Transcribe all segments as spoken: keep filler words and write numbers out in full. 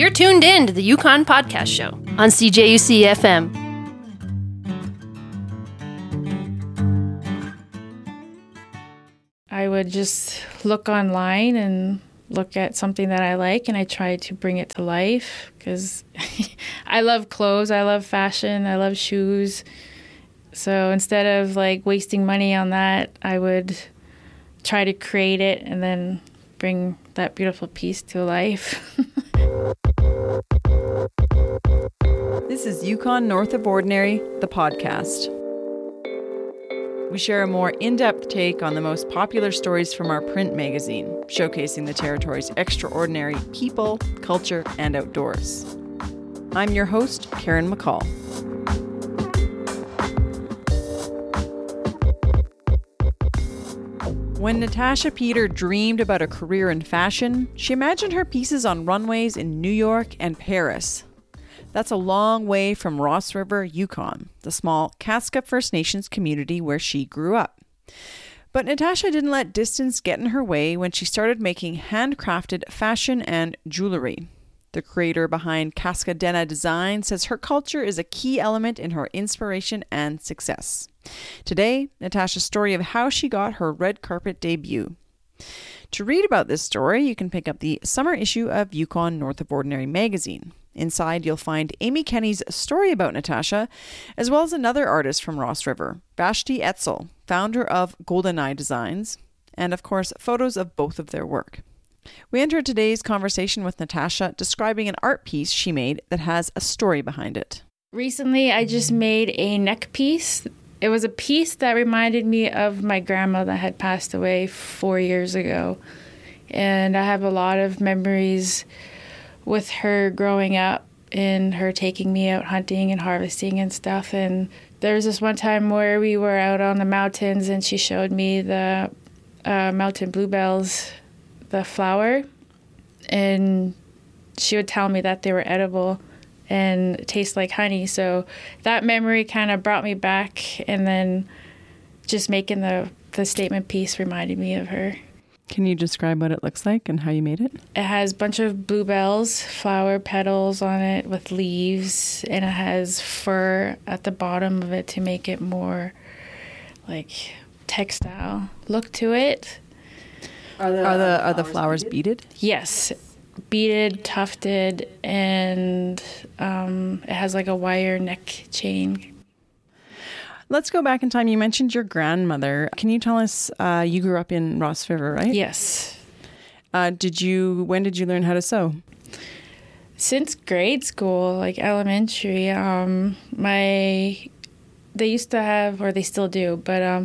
You're tuned in to the Yukon Podcast Show on C J U C F M. I would just look online and look at something that I like, and I try to bring it to life because I love clothes, I love fashion, I love shoes. So instead of like wasting money on that, I would try to create it and then bring that beautiful piece to life. This is Yukon North of Ordinary, the podcast. We share a more in-depth take on the most popular stories from our print magazine, showcasing the territory's extraordinary people, culture, and outdoors. I'm your host, Karen McCall. When Natasha Peter dreamed about a career in fashion, she imagined her pieces on runways in New York and Paris. That's a long way from Ross River, Yukon, the small Kaska First Nations community where she grew up. But Natasha didn't let distance get in her way when she started making handcrafted fashion and jewelry. The creator behind Kaska Dena Design says her culture is a key element in her inspiration and success. Today, Natasha's story of how she got her red carpet debut. To read about this story, you can pick up the summer issue of Yukon North of Ordinary magazine. Inside, you'll find Amy Kenny's story about Natasha, as well as another artist from Ross River, Vashti Etzel, founder of GoldenEye Designs, and of course, photos of both of their work. We enter today's conversation with Natasha describing an art piece she made that has a story behind it. Recently, I just made a neck piece. It was a piece that reminded me of my grandma that had passed away four years ago. And I have a lot of memories with her growing up and her taking me out hunting and harvesting and stuff. And there was this one time where we were out on the mountains and she showed me the uh, mountain bluebells, the flower, and she would tell me that they were edible and taste like honey. So that memory kind of brought me back, and then just making the, the statement piece reminded me of her. Can you describe what it looks like and how you made it? It has a bunch of bluebells, flower petals on it with leaves, and it has fur at the bottom of it to make it more like textile look to it. Are the, are the, are the flowers beaded? Yes, beaded, tufted, and um, it has like a wire neck chain. Let's go back in time. You mentioned your grandmother. Can you tell us, uh, you grew up in Ross River, right? Yes. Uh, did you, when did you learn how to sew? Since grade school, like elementary, um, my, they used to have, or they still do, but um,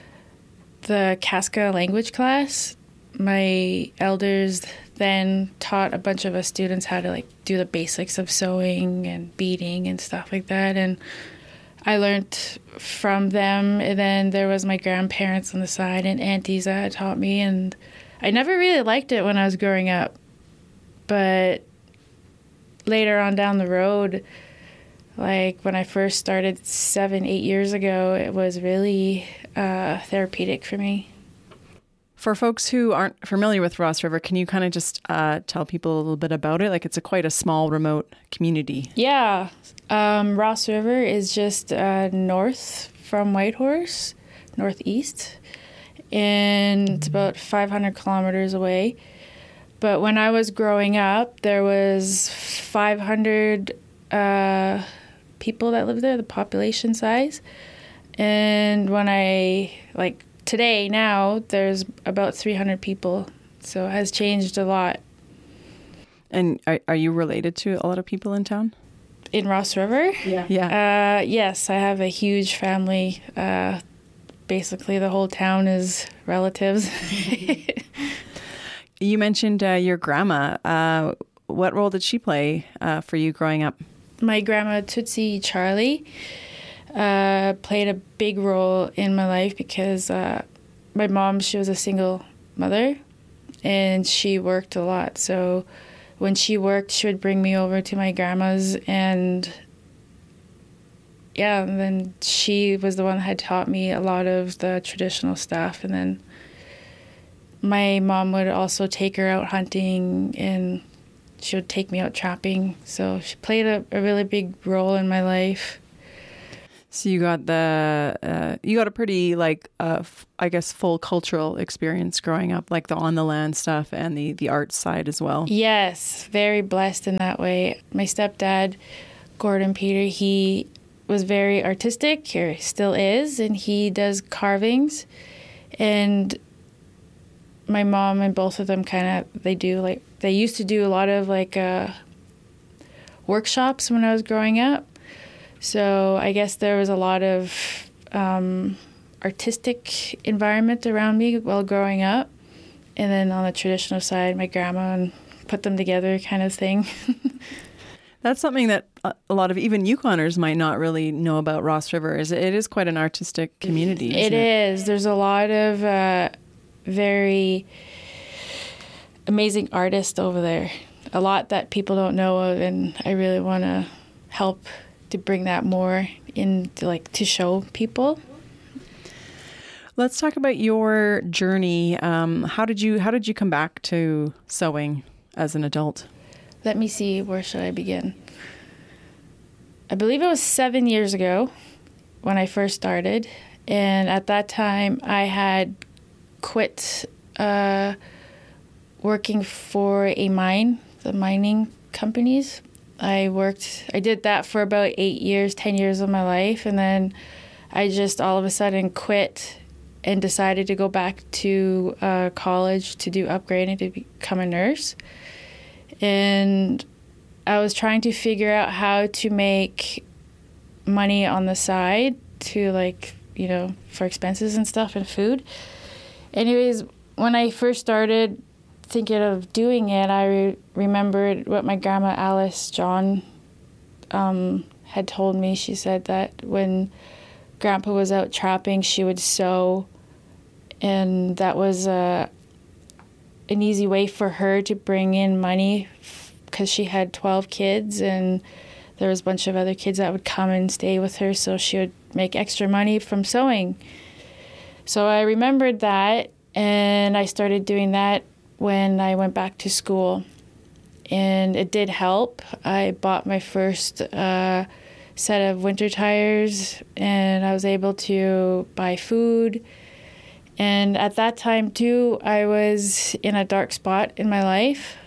the Kaska language class, my elders then taught a bunch of us students how to like do the basics of sewing and beading and stuff like that. And I learned from them, and then there was my grandparents on the side and aunties that had taught me, and I never really liked it when I was growing up. But later on down the road, like when I first started seven, eight years ago, it was really uh, therapeutic for me. For folks who aren't familiar with Ross River, can you kind of just uh, tell people a little bit about it? Like it's a quite a small, remote community. Yeah. Um, Ross River is just uh, north from Whitehorse, northeast, and it's about five hundred kilometers away. But when I was growing up, there was five hundred uh, people that lived there, the population size. And when I, like, today, now, there's about three hundred people, so it has changed a lot. And are, are you related to a lot of people in town? In Ross River? Yeah. Yeah. Uh, yes, I have a huge family. Uh, basically, the whole town is relatives. You mentioned uh, your grandma. Uh, what role did she play uh, for you growing up? My grandma, Tootsie Charlie, uh, played a big role in my life because uh, my mom, she was a single mother, and she worked a lot. So when she worked, she would bring me over to my grandma's, and yeah, and then she was the one that had taught me a lot of the traditional stuff. And then my mom would also take her out hunting and she would take me out trapping. So she played a, a really big role in my life. So you got the uh, you got a pretty like uh, f- I guess full cultural experience growing up, like the on the land stuff and the the art side as well. Yes, very blessed in that way. My stepdad, Gordon Peter, he was very artistic, or still is, and he does carvings. And my mom and both of them kind of they do like they used to do a lot of like uh, workshops when I was growing up. So I guess there was a lot of um, artistic environment around me while growing up. And then on the traditional side, my grandma and put them together kind of thing. That's something that a lot of even Yukoners might not really know about Ross River. Is it is quite an artistic community. It, isn't it is. There's a lot of uh, very amazing artists over there. A lot that people don't know of, and I really want to help to bring that more in, to like to show people. Let's talk about your journey. Um, how did you how did you come back to sewing as an adult? Let me see, where should I begin? I believe it was seven years ago when I first started, and at that time I had quit uh, working for a mine, the mining companies. I worked, I did that for about eight years, ten years of my life, and then I just all of a sudden quit and decided to go back to uh, college to do upgrading to become a nurse. And I was trying to figure out how to make money on the side to, like, you know, for expenses and stuff and food. Anyways, when I first started thinking of doing it, I re- remembered what my grandma Alice John um, had told me. She said that when Grandpa was out trapping, she would sew, and that was uh, an easy way for her to bring in money because she had twelve kids, and there was a bunch of other kids that would come and stay with her, so she would make extra money from sewing. So I remembered that, and I started doing that when I went back to school, and it did help. I bought my first uh, set of winter tires, and I was able to buy food. And at that time too, I was in a dark spot in my life,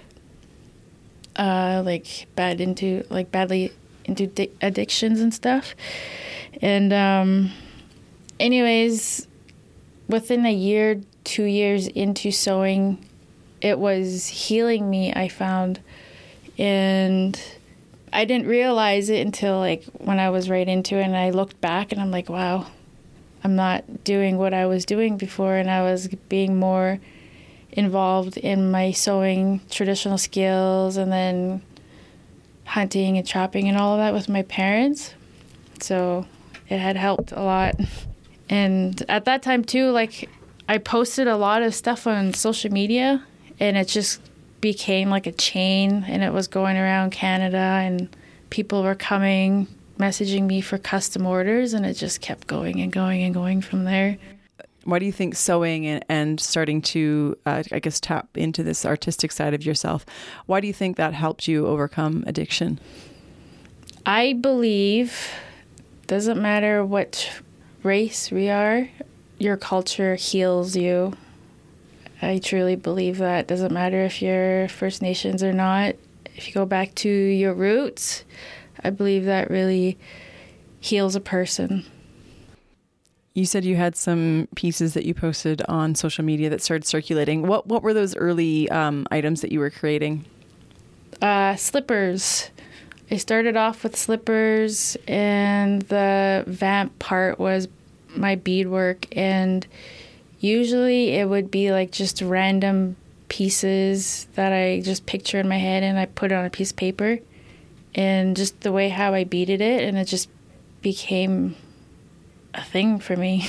uh, like bad into like badly into di- addictions and stuff. And um, anyways, within a year, two years into sewing, it was healing me, I found. And I didn't realize it until like when I was right into it, and I looked back and I'm like, wow, I'm not doing what I was doing before, and I was being more involved in my sewing traditional skills and then hunting and trapping and all of that with my parents. So it had helped a lot. And at that time too, like I posted a lot of stuff on social media, and it just became like a chain, and it was going around Canada, and people were coming, messaging me for custom orders, and it just kept going and going and going from there. Why do you think sewing and, and starting to, uh, I guess, tap into this artistic side of yourself, why do you think that helped you overcome addiction? I believe, doesn't matter what race we are, your culture heals you. I truly believe that. Doesn't matter if you're First Nations or not. If you go back to your roots, I believe that really heals a person. You said you had some pieces that you posted on social media that started circulating. What what were those early um, items that you were creating? Uh, slippers. I started off with slippers, and the vamp part was my beadwork, and usually it would be like just random pieces that I just picture in my head, and I put it on a piece of paper, and just the way how I beaded it, and it just became a thing for me.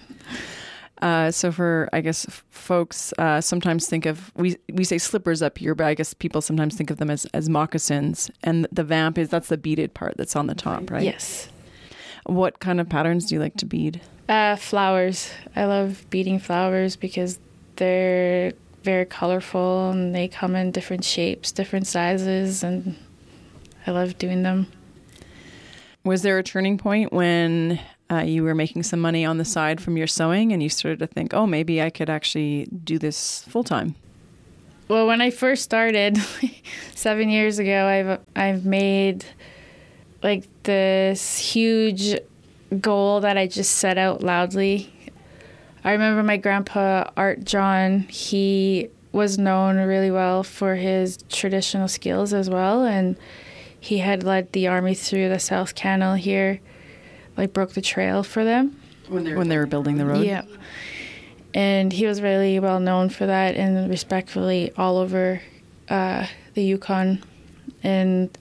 uh, so for, I guess, f- folks uh, sometimes think of, we we say slippers up here, but I guess people sometimes think of them as, as moccasins, and the vamp is, that's the beaded part that's on the top, right? Yes. What kind of patterns do you like to bead? Uh, flowers. I love beading flowers because they're very colorful, and they come in different shapes, different sizes, and I love doing them. Was there a turning point when uh, you were making some money on the side from your sewing and you started to think, oh, maybe I could actually do this full time? Well, when I first started seven years ago, I've I've made like this huge goal that I just set out loudly. I remember my grandpa, Art John, he was known really well for his traditional skills as well, and he had led the army through the South Canal here, like broke the trail for them. When they were, when they were building the road? Yeah. And he was really well known for that and respectfully all over uh, the Yukon. And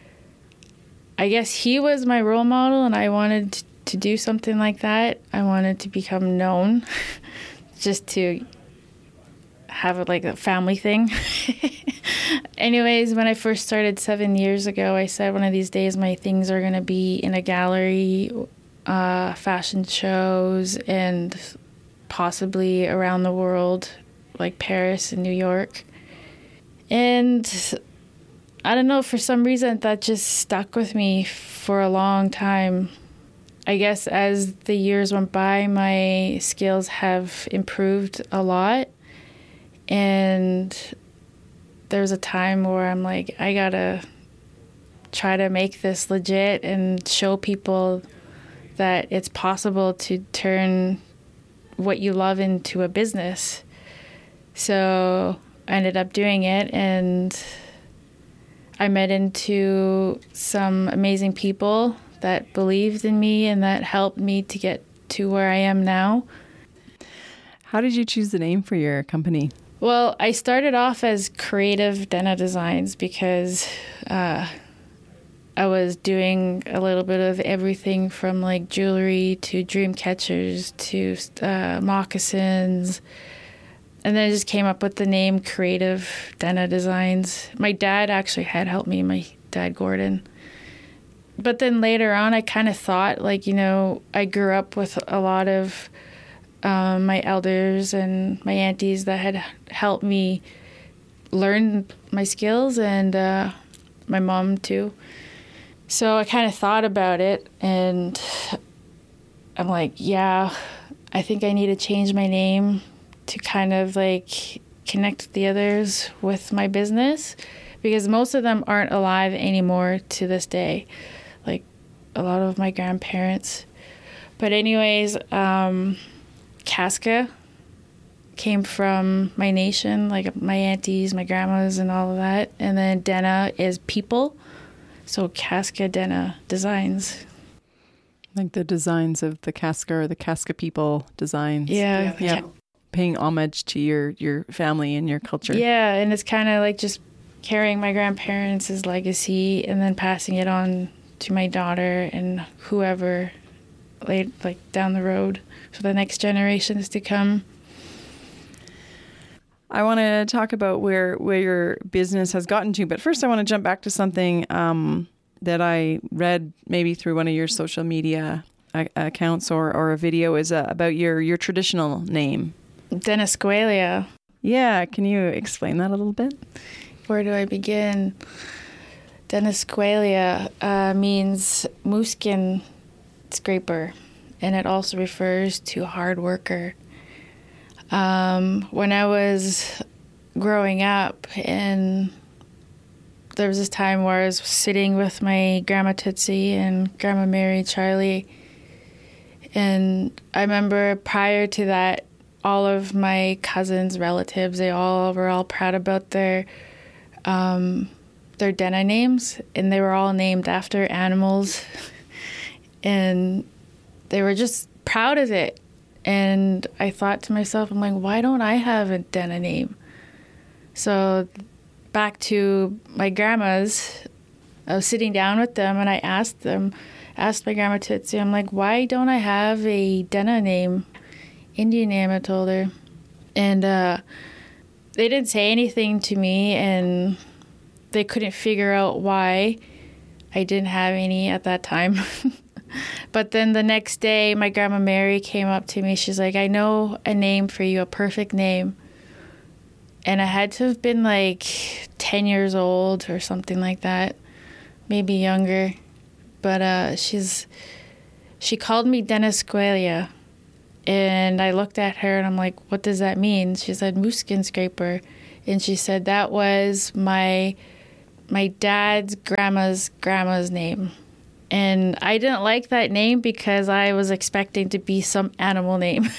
I guess he was my role model, and I wanted to do something like that. I wanted to become known just to have it like a family thing. Anyways, when I first started seven years ago, I said one of these days my things are going to be in a gallery, uh, fashion shows, and possibly around the world, like Paris and New York. And I don't know, for some reason that just stuck with me for a long time. I guess as the years went by, my skills have improved a lot. And there was a time where I'm like, I gotta try to make this legit and show people that it's possible to turn what you love into a business. So I ended up doing it, and I met into some amazing people that believed in me and that helped me to get to where I am now. How did you choose the name for your company? Well, I started off as Creative Denna Designs because uh, I was doing a little bit of everything from like jewelry to dream catchers to uh, moccasins. And then I just came up with the name Creative Denna Designs. My dad actually had helped me, my dad Gordon. But then later on, I kind of thought, like, you know, I grew up with a lot of um, my elders and my aunties that had helped me learn my skills, and uh, my mom too. So I kind of thought about it, and I'm like, yeah, I think I need to change my name to kind of like connect the others with my business, because most of them aren't alive anymore to this day, like a lot of my grandparents. But anyways, um, Casca came from my nation, like my aunties, my grandmas, and all of that. And then Denna is people, so Casca Denna Designs. Like the designs of the Casca or the Casca people designs. Yeah. Yeah. yeah. Paying homage to your, your family and your culture. Yeah, and it's kind of like just carrying my grandparents' legacy and then passing it on to my daughter and whoever laid, like down the road for the next generations to come. I want to talk about where, where your business has gotten to, but first I want to jump back to something um, that I read maybe through one of your social media a- accounts or, or a video is uh, about your, your traditional name. Dennisqualia. Yeah, can you explain that a little bit? Where do I begin? Dennisqualia uh, means moose-skin scraper, and it also refers to hard worker. Um, when I was growing up, and there was this time where I was sitting with my Grandma Tootsie and Grandma Mary Charlie, and I remember prior to that, all of my cousins, relatives, they all were all proud about their um, their Denna names, and they were all named after animals, and they were just proud of it. And I thought to myself, I'm like, why don't I have a Denna name? So back to my grandma's, I was sitting down with them, and I asked them, asked my Grandma Tootsie, I'm like, why don't I have a Denna name? Indian name, I told her. And uh, they didn't say anything to me, and they couldn't figure out why I didn't have any at that time. But then the next day, my Grandma Mary came up to me. She's like, I know a name for you, a perfect name. and I had to have been like ten years old or something like that, maybe younger. But uh, she's she called me Dennisqualia, and I looked at her and I'm like, what does that mean? She said moose skin scraper, and she said that was my my dad's grandma's grandma's name. And I didn't like that name because I was expecting to be some animal name.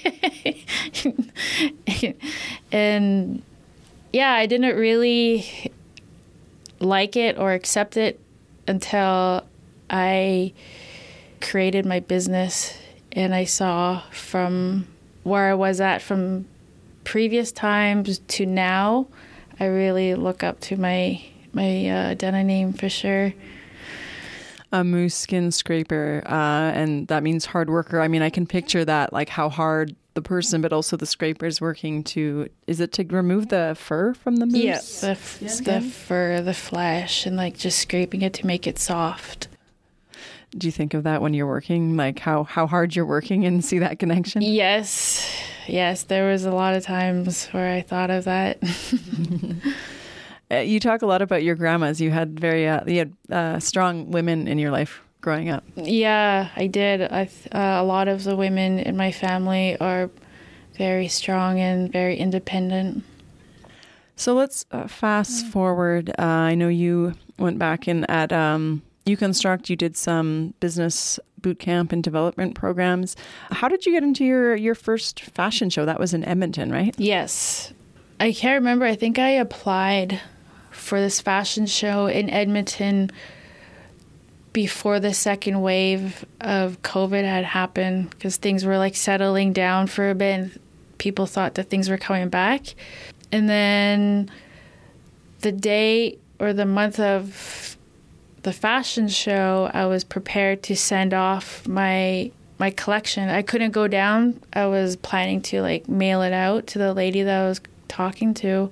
And yeah, I didn't really like it or accept it until I created my business and I saw from where I was at from previous times to now, I really look up to my, my uh, Dena name for sure. A moose skin scraper, uh, and that means hard worker. I mean, I can picture that, like how hard the person, but also the scraper is working to, is it to remove the fur from the moose? Yeah, the, f- the fur, the flesh, and like just scraping it to make it soft. Do you think of that when you're working, like how, how hard you're working and see that connection? Yes, yes, there was a lot of times where I thought of that. Uh, you talk a lot about your grandmas. You had very uh, you had uh, strong women in your life growing up. Yeah, I did. I th- uh, a lot of the women in my family are very strong and very independent. So let's uh, fast forward. Uh, I know you went back and at um, UConstruct, you did some business boot camp and development programs. How did you get into your, your first fashion show? That was in Edmonton, right? Yes. I can't remember. I think I applied for this fashion show in Edmonton before the second wave of COVID had happened, because things were like settling down for a bit and people thought that things were coming back. And then the day or the month of the fashion show, I was prepared to send off my my collection. I couldn't go down. I was planning to like mail it out to the lady that I was talking to.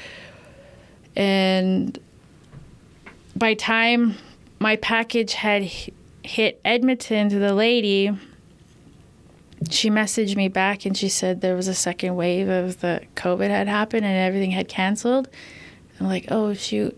And by time my package had hit Edmonton to the lady, she messaged me back and she said there was a second wave of the COVID had happened and everything had canceled. I'm like, oh, shoot.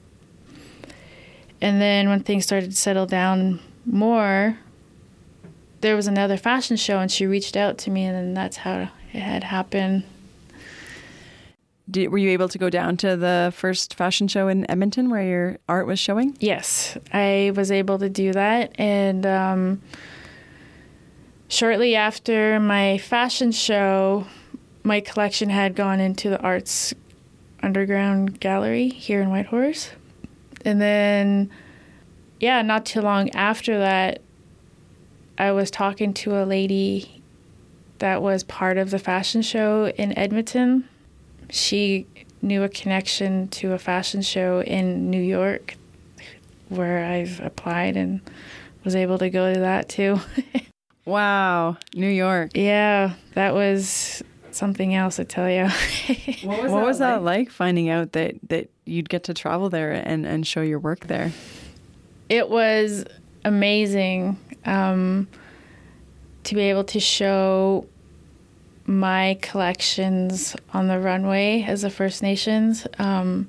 And then when things started to settle down more, there was another fashion show and she reached out to me, and then that's how it had happened. Did, were you able to go down to the first fashion show in Edmonton where your art was showing? Yes, I was able to do that. And um, shortly after my fashion show, my collection had gone into the Arts Underground Gallery here in Whitehorse. And then, yeah, not too long after that, I was talking to a lady that was part of the fashion show in Edmonton. She knew a connection to a fashion show in New York where I've applied and was able to go to that too. Wow, New York. Yeah, that was something else, I tell you. What was, what that, was that like? like finding out that, that you'd get to travel there and, and show your work there? It was amazing um, to be able to show my collections on the runway as a First Nations. Um,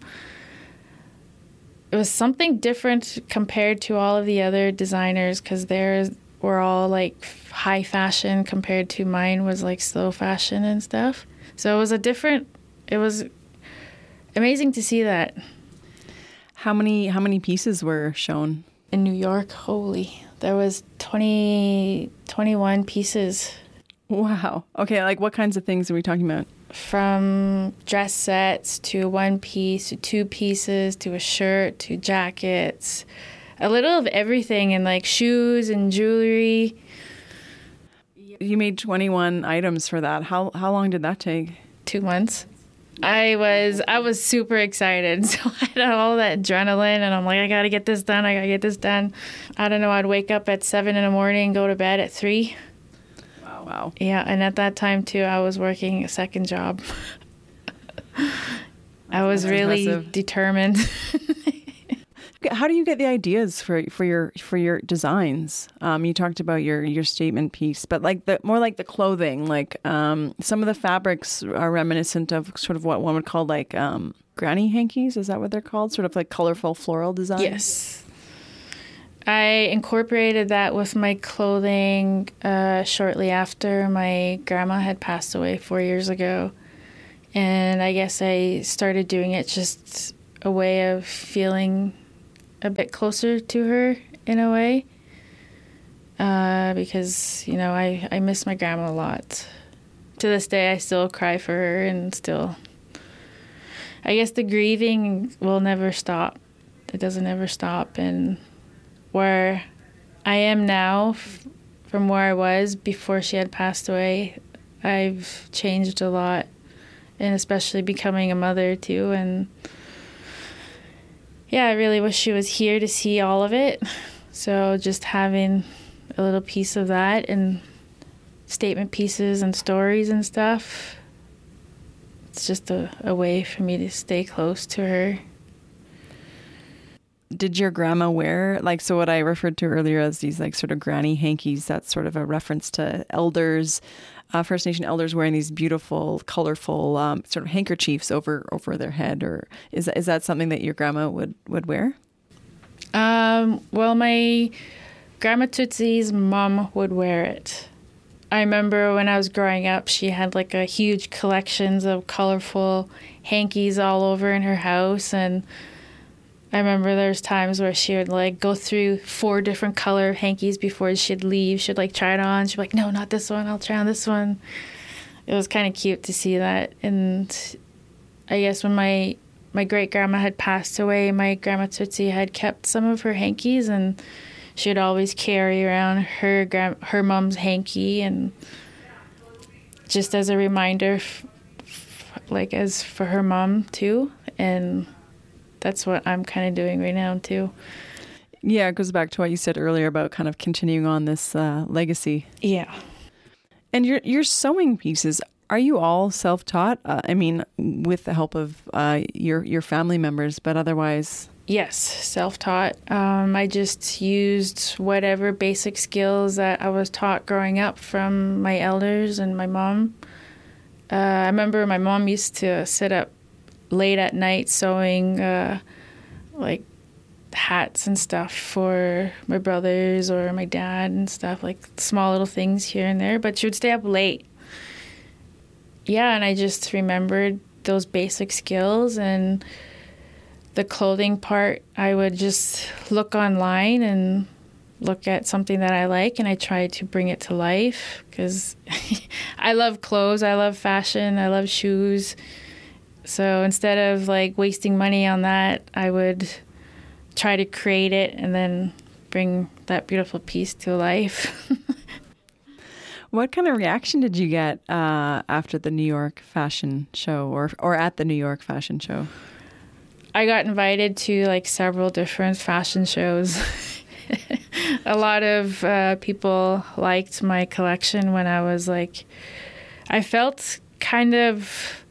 it was something different compared to all of the other designers, because theirs were all like high fashion compared to mine was like slow fashion and stuff. So it was a different, it was amazing to see that. How many how many pieces were shown? In New York, holy, there was twenty, twenty-one pieces. Wow. Okay, like what kinds of things are we talking about? From dress sets to one piece to two pieces to a shirt to jackets. A little of everything, and like shoes and jewelry. You made twenty-one items for that. How how long did that take? Two months. I was I was super excited. So I had all that adrenaline, and I'm like, I gotta get this done. I gotta get this done. I don't know. I'd wake up at seven in the morning, go to bed at three. Wow. Wow. Yeah, and at that time too, I was working a second job. I was really impressive. determined. How do you get the ideas for for your for your designs? Um, you talked about your your statement piece, but like the more like the clothing, like um, some of the fabrics are reminiscent of sort of what one would call like um, granny hankies. Is that what they're called? Sort of like colorful floral designs. Yes. I incorporated that with my clothing uh, shortly after my grandma had passed away four years ago. And I guess I started doing it just a way of feeling a bit closer to her in a way. Uh, because, you know, I, I miss my grandma a lot. To this day, I still cry for her and still... I guess the grieving will never stop. It doesn't ever stop. And where I am now, f- from where I was before she had passed away, I've changed a lot. And especially becoming a mother, too. And yeah, I really wish she was here to see all of it. So just having a little piece of that and statement pieces and stories and stuff, it's just a, a way for me to stay close to her. Did your grandma wear, like, so what I referred to earlier as these like sort of granny hankies, that's sort of a reference to elders, uh, First Nation elders wearing these beautiful, colorful um, sort of handkerchiefs over over their head, or is is that something that your grandma would, would wear? Um, well, my Grandma Tootsie's mom would wear it. I remember when I was growing up, she had like a huge collections of colorful hankies all over in her house, and I remember there's times where she would like go through four different color hankies before she'd leave. She'd like try it on. She'd be like, no, not this one. I'll try on this one. It was kind of cute to see that. And I guess when my my great grandma had passed away, my Grandma Tootsie had kept some of her hankies, and she'd always carry around her grand her mom's hanky, and just as a reminder, f- f- like as for her mom too. And that's what I'm kind of doing right now, too. Yeah, it goes back to what you said earlier about kind of continuing on this uh, legacy. Yeah. And your your sewing pieces, are you all self-taught? Uh, I mean, with the help of uh, your, your family members, but otherwise... Yes, self-taught. Um, I just used whatever basic skills that I was taught growing up from my elders and my mom. Uh, I remember my mom used to sit up late at night sewing uh, like hats and stuff for my brothers or my dad and stuff, like small little things here and there, but she would stay up late. Yeah, and I just remembered those basic skills. And the clothing part, I would just look online and look at something that I like, and I try to bring it to life, because I love clothes, I love fashion, I love shoes. So instead of like wasting money on that, I would try to create it and then bring that beautiful piece to life. What kind of reaction did you get uh, after the New York Fashion Show, or or at the New York Fashion Show? I got invited to like several different fashion shows. A lot of uh, people liked my collection when I was like, I felt kind of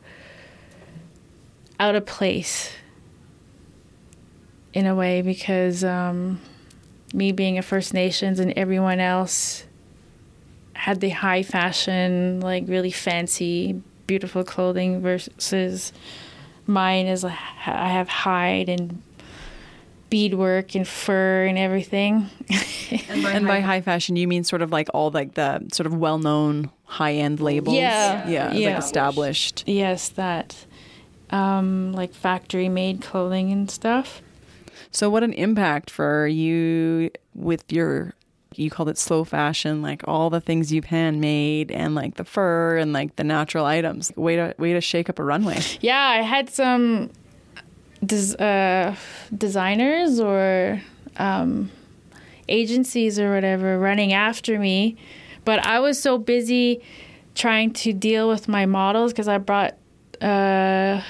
out of place in a way, because um, me being a First Nations and everyone else had the high fashion, like really fancy, beautiful clothing, versus mine is I have hide and beadwork and fur and everything. And by, and by high fashion, you mean sort of like all like the sort of well-known high-end labels? Yeah. Yeah, yeah. like established. Yes, that. Um, like factory-made clothing and stuff. So what an impact for you with your, you called it slow fashion, like all the things you've handmade and like the fur and like the natural items. Way to, way to shake up a runway. Yeah, I had some des- uh, designers or um, agencies or whatever running after me, but I was so busy trying to deal with my models, because I brought uh,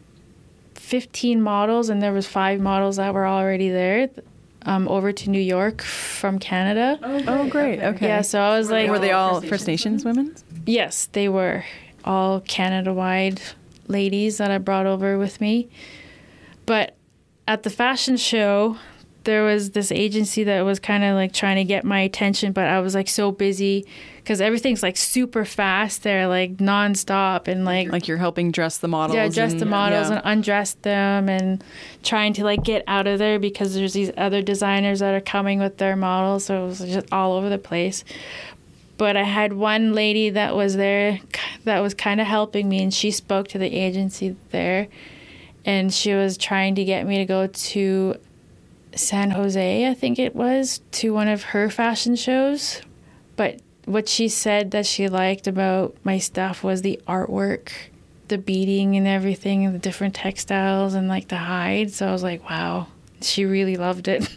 fifteen models, and there was five models that were already there, um, over to New York from Canada. Oh, great. Oh, great. Okay. Yeah, so I was like... Were they all First Nations women? Yes, they were all Canada-wide ladies that I brought over with me. But at the fashion show, there was this agency that was kind of like trying to get my attention, but I was like so busy because everything's like super fast there, like nonstop, and like Like you're helping dress the models. yeah, dress and, the models yeah. and undress them, and trying to like get out of there because there's these other designers that are coming with their models, so it was just all over the place. But I had one lady that was there that was kind of helping me, and she spoke to the agency there, and she was trying to get me to go to San Jose, I think it was, to one of her fashion shows. But what she said that she liked about my stuff was the artwork, the beading and everything, and the different textiles and like the hide. So I was like, wow, she really loved it.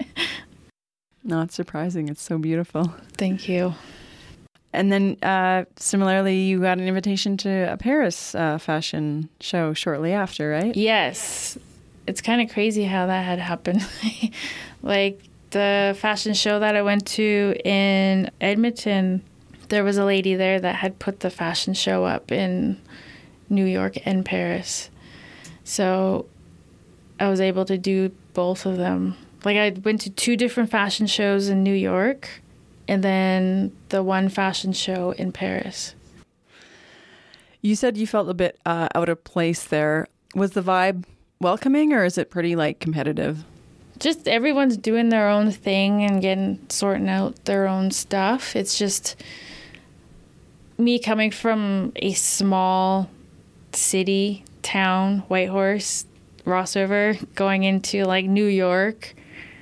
Not surprising. It's so beautiful. Thank you. And then uh, similarly, you got an invitation to a Paris uh, fashion show shortly after, right? Yes. It's kind of crazy how that had happened. Like the fashion show that I went to in Edmonton, there was a lady there that had put the fashion show up in New York and Paris. So I was able to do both of them. Like I went to two different fashion shows in New York and then the one fashion show in Paris. You said you felt a bit uh, out of place there. Was the vibe welcoming, or is it pretty like competitive? Just everyone's doing their own thing and getting sorting out their own stuff. It's just me coming from a small city, town, Whitehorse, Ross River, going into like New York,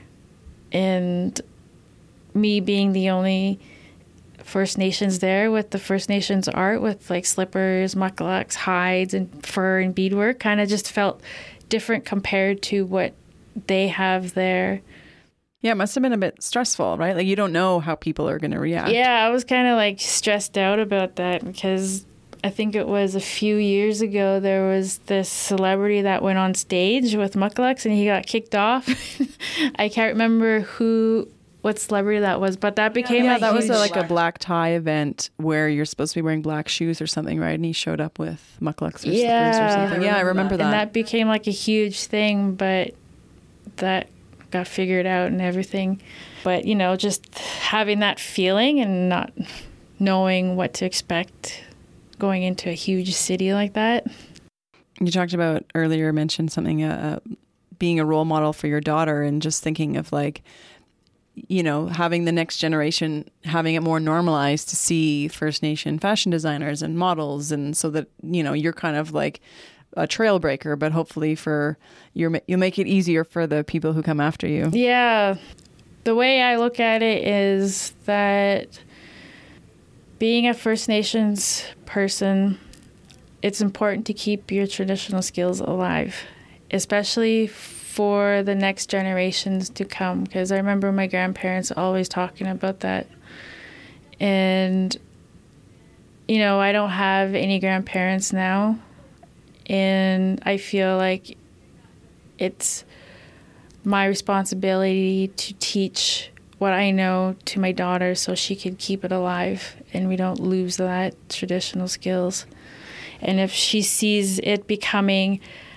and me being the only First Nations there with the First Nations art with like slippers, mucklucks, hides, and fur and beadwork kind of just felt different compared to what they have there. Yeah, it must have been a bit stressful, right? Like you don't know how people are going to react. Yeah, I was kind of like stressed out about that because I think it was a few years ago there was this celebrity that went on stage with mucklucks and he got kicked off. I can't remember who, what celebrity that was, but that became yeah, a that was huge- a, like a black tie event where you're supposed to be wearing black shoes or something, right? And he showed up with mucklucks or Yeah. slippers or something. Yeah, I remember that. And that became like a huge thing, but that got figured out and everything. But, you know, just having that feeling and not knowing what to expect going into a huge city like that. You talked about earlier, mentioned something, uh, being a role model for your daughter, and just thinking of like, you know, having the next generation, having it more normalized to see First Nation fashion designers and models. And so that, you know, you're kind of like a trail breaker, but hopefully for your, you'll make it easier for the people who come after you. Yeah. The way I look at it is that being a First Nations person, it's important to keep your traditional skills alive, especially for the next generations to come, because I remember my grandparents always talking about that. And, you know, I don't have any grandparents now, and I feel like it's my responsibility to teach what I know to my daughter so she can keep it alive and we don't lose that traditional skills. And if she sees it becoming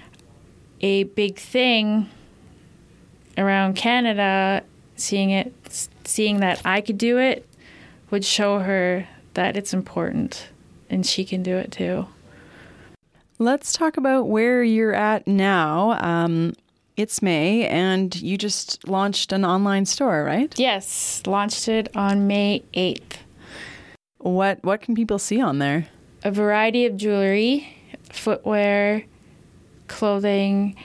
a big thing around Canada, seeing it, seeing that I could do it would show her that it's important and she can do it too. Let's talk about where you're at now. Um, it's May, and you just launched an online store, right? Yes, launched it on May eighth. What what can people see on there? A variety of jewelry, footwear, clothing,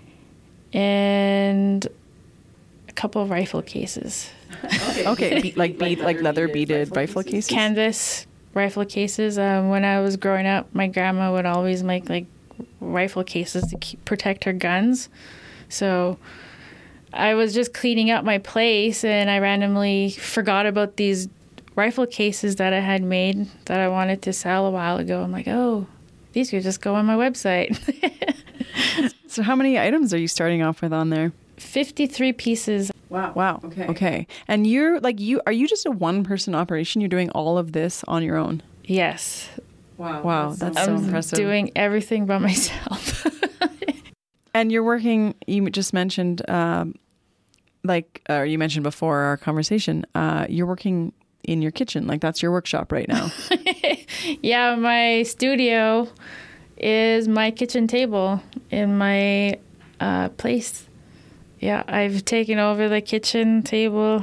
and a couple of rifle cases. Okay, okay. Be, like bead, like leather beaded rifle cases. Canvas rifle cases. Um, when I was growing up, my grandma would always make like rifle cases to keep, protect her guns. So I was just cleaning up my place and I randomly forgot about these rifle cases that I had made that I wanted to sell a while ago. I'm like, oh, these could just go on my website. So how many items are you starting off with on there? fifty-three pieces. Wow. Wow. Okay. Okay. And you're like, you, are you just a one person operation? You're doing all of this on your own? Yes. Wow. Wow. That's, that's so I'm impressive. Doing everything by myself. And you're working, you just mentioned, um, like, or you mentioned before our conversation, uh, you're working in your kitchen. Like, that's your workshop right now. Yeah, my studio is my kitchen table in my uh, place. Yeah, I've taken over the kitchen table.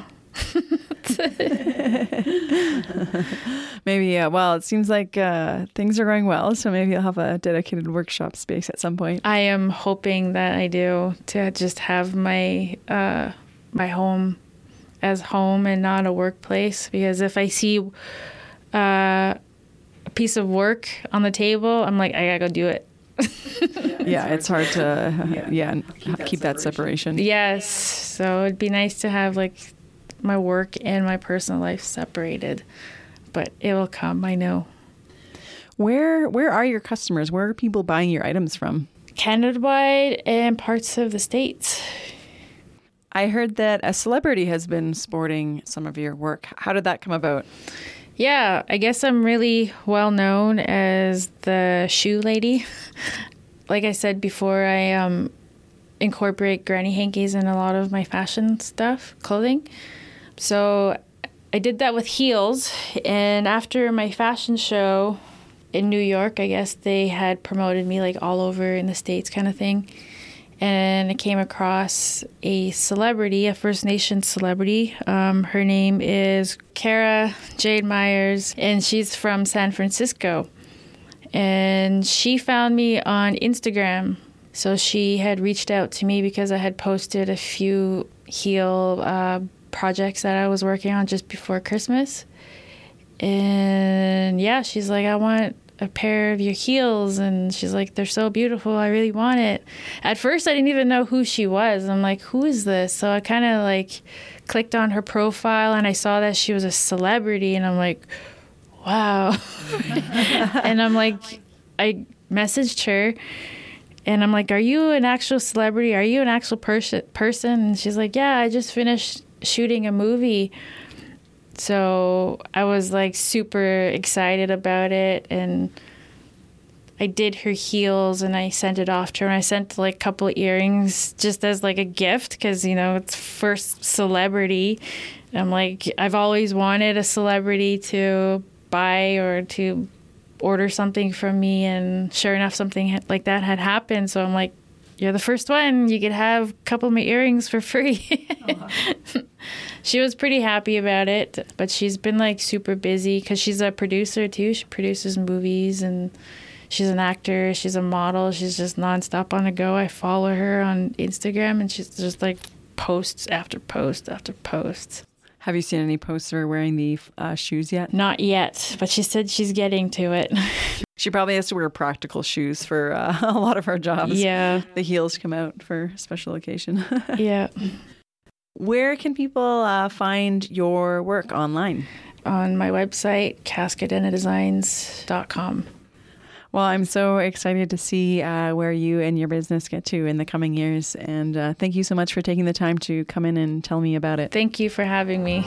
Maybe, uh, well, it seems like uh, things are going well, so maybe you'll have a dedicated workshop space at some point. I am hoping that I do, to just have my uh, my home as home and not a workplace. Because if I see uh, a piece of work on the table, I'm like, I gotta go do it. Yeah, it's hard to uh, yeah keep that separation. Yes, so it'd be nice to have like my work and my personal life separated, but it will come, I know. Where where are your customers? Where are people buying your items from? Canada-wide and parts of the States. I heard that a celebrity has been sporting some of your work. How did that come about? Yeah, I guess I'm really well known as the shoe lady. Like I said before, I um, incorporate granny hankies in a lot of my fashion stuff, clothing. So I did that with heels. And after my fashion show in New York, I guess they had promoted me like all over in the States kind of thing. And I came across a celebrity, a First Nations celebrity. Um, her name is Kara Jade Myers, and she's from San Francisco. And she found me on Instagram. So she had reached out to me because I had posted a few heel uh, projects that I was working on just before Christmas. And yeah, she's like, I want a pair of your heels, and she's like, they're so beautiful, I really want it. At first I didn't even know who she was. I'm like, who is this? So I kind of like clicked on her profile and I saw that she was a celebrity, and I'm like, wow. And I'm like, I messaged her and I'm like, are you an actual celebrity? Are you an actual pers- person? And she's like, yeah, I just finished shooting a movie. So I was like super excited about it, and I did her heels and I sent it off to her, and I sent like a couple of earrings just as like a gift because, you know, it's first celebrity. I'm like, I've always wanted a celebrity to buy or to order something from me, and sure enough, something like that had happened. So I'm like, you're the first one. You could have a couple of my earrings for free. Uh-huh. She was pretty happy about it, but she's been like super busy because she's a producer too. She produces movies, and she's an actor. She's a model. She's just nonstop on the go. I follow her on Instagram, and she's just like posts after post after post. Have you seen any posts of her wearing the uh, shoes yet? Not yet, but she said she's getting to it. She probably has to wear practical shoes for uh, a lot of her jobs. Yeah. The heels come out for special occasion. Yeah. Where can people uh, find your work online? On my website, cascadena designs dot com. Well, I'm so excited to see uh, where you and your business get to in the coming years. And uh, thank you so much for taking the time to come in and tell me about it. Thank you for having me.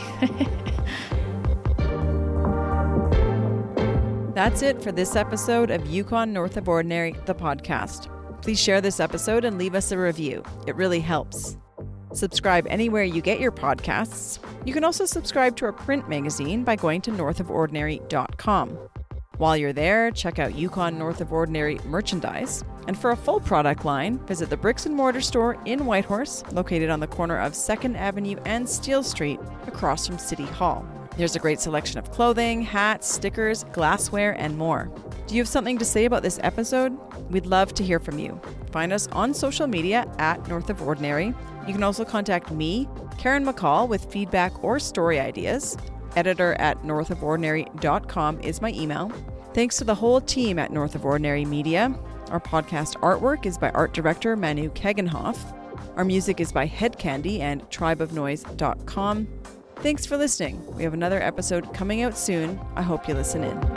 That's it for this episode of Yukon North of Ordinary, the podcast. Please share this episode and leave us a review. It really helps. Subscribe anywhere you get your podcasts. You can also subscribe to our print magazine by going to north of ordinary dot com. While you're there, check out Yukon North of Ordinary merchandise. And for a full product line, visit the Bricks and Mortar store in Whitehorse, located on the corner of second Avenue and Steele Street, across from City Hall. There's a great selection of clothing, hats, stickers, glassware, and more. Do you have something to say about this episode? We'd love to hear from you. Find us on social media at North of Ordinary. You can also contact me, Karen McCall, with feedback or story ideas. Editor at north of ordinary dot com is my email. Thanks to the whole team at North of Ordinary Media. Our podcast artwork is by art director Manu Kegenhoff. Our music is by Head Candy and tribe of noise dot com. Thanks for listening. We have another episode coming out soon. I hope you listen in.